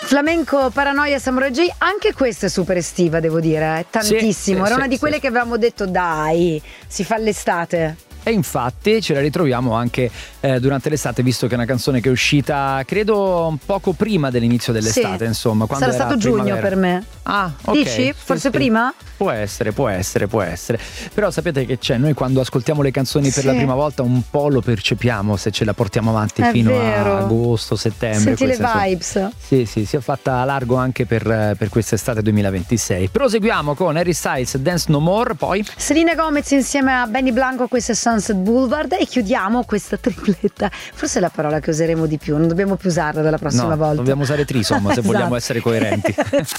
Flamenco, Paranoia, Samurai J, anche questa è super estiva, devo dire, tantissimo. Era una di quelle che avevamo detto dai, si fa l'estate. E infatti ce la ritroviamo anche durante l'estate, visto che è una canzone che è uscita credo un poco prima dell'inizio dell'estate, insomma. Sarà stato giugno per me. Ah, ok. Dici? Forse prima? Può essere. Però sapete che c'è, noi quando ascoltiamo le canzoni per la prima volta un po' lo percepiamo se ce la portiamo avanti fino a agosto, settembre. Senti le vibes. Sì, si è fatta largo anche per quest'estate 2026. Proseguiamo con Harry Styles, Dance No More, poi Selena Gomez insieme a Benny Blanco, questa è Sunset Boulevard, e chiudiamo questa tripletta. Forse è la parola che useremo di più, non dobbiamo più usarla dalla prossima volta. Dobbiamo usare trisom se vogliamo essere coerenti.